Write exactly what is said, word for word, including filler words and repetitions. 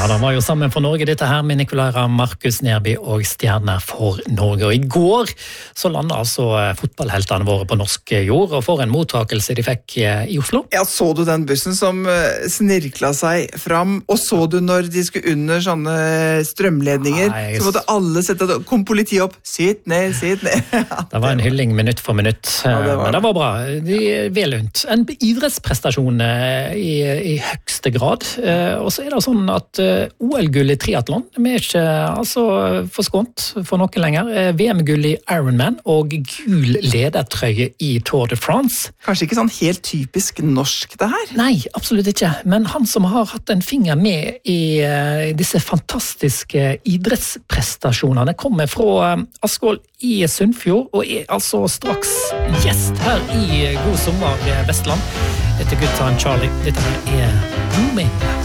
Ja, de var jo sammen for Norge, dette her med Nicolai Ramm, Markus Neby og Stjerner for Norge. Og i går så landet altså fotballheltene våre på norsk jord, og for en mottakelse de fikk i Oslo. Ja, så du den bussen som snirkla seg fram, og så du når de skulle under sånne strømledninger, Nei, jeg... så måtte alle sette, kom politiet opp, sitt ned, sitt ned. Ja, det var en hylling minutt for minutt, ja, det var... men det var bra. De vel unt. En idrettsprestasjon i, i høyeste grad, og så er det sånn at O L-gull i triathlon, vi er ikke altså, forskånt for noe lenger. V M-gull i Ironman og gul ledertrøye i Tour de France. Kanskje ikke sånn helt typisk norsk det her? Nei, absolutt ikke. Men han som har hatt en finger med i disse fantastiske idrettsprestasjonene kommer fra Askvoll i Sunnfjord og er altså straks gjest her i God sommer Vestland. Dette er Good Time Charlie. Dette her er Booming.